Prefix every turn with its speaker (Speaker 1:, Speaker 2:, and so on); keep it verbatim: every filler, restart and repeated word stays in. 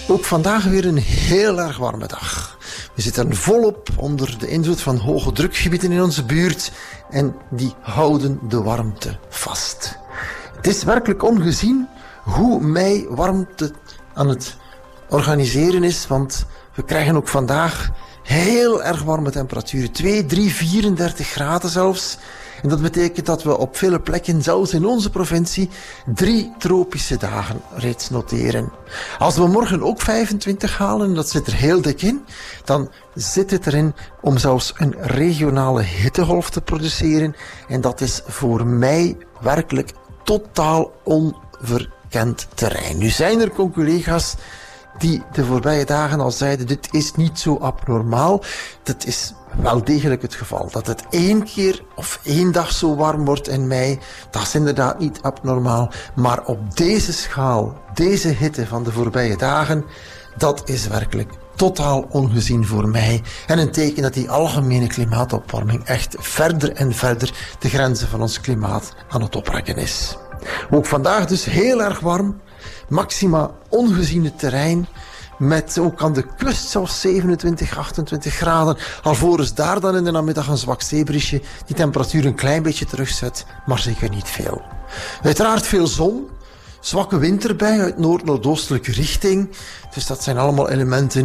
Speaker 1: Ook vandaag weer een heel erg warme dag. We zitten volop onder de invloed van hoge drukgebieden in onze buurt en die houden de warmte vast. Het is werkelijk ongezien hoe mei warmte aan het organiseren is, want we krijgen ook vandaag heel erg warme temperaturen. twee, drie, vierendertig graden zelfs. En dat betekent dat we op vele plekken, zelfs in onze provincie, drie tropische dagen reeds noteren. Als we morgen ook vijfentwintig halen, dat zit er heel dik in, dan zit het erin om zelfs een regionale hittegolf te produceren. En dat is voor mij werkelijk totaal onverkend terrein. Nu zijn er collega's die de voorbije dagen al zeiden, dit is niet zo abnormaal. Dat is wel degelijk het geval. Dat het één keer of één dag zo warm wordt in mei, dat is inderdaad niet abnormaal. Maar op deze schaal, deze hitte van de voorbije dagen, dat is werkelijk totaal ongezien voor mij. En een teken dat die algemene klimaatopwarming echt verder en verder de grenzen van ons klimaat aan het oprekken is. Ook vandaag dus heel erg warm. Maxima ongeziene terrein, met ook aan de kust zelfs zevenentwintig, achtentwintig graden, alvorens daar dan in de namiddag een zwak zeebrisje die temperatuur een klein beetje terugzet, maar zeker niet veel. Uiteraard veel zon, zwakke wind erbij uit noord-noordoostelijke richting, dus dat zijn allemaal elementen